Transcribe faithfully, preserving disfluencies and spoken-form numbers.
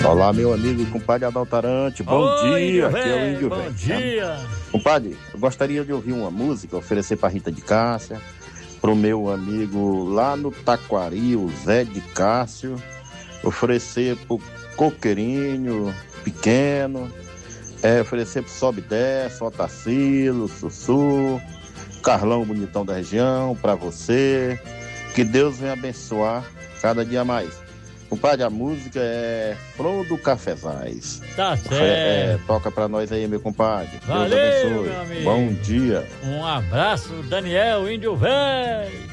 Olá, meu amigo e compadre Adaltarante, bom Oi, dia, índio aqui é o véi, Índio bom Velho. dia. Compadre, eu gostaria de ouvir uma música, oferecer pra Rita de Cássia, pro meu amigo lá no Taquari, o Zé de Cássio, oferecer pro Coqueirinho Pequeno, é, oferecer pro Sobe e Desce, Otacilo, Sussu, Carlão Bonitão da região, pra você, que Deus venha abençoar cada dia mais. Compadre, a música é Flor do Cafezais. Tá É, certo. toca pra nós aí, meu compadre. Valeu, Deus abençoe. meu amigo. Bom dia. Um abraço, Daniel, Índio Velho.